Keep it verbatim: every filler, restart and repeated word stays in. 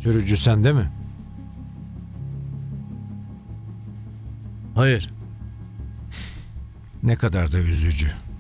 Sürücü sende mi? Hayır. Ne kadar da üzücü.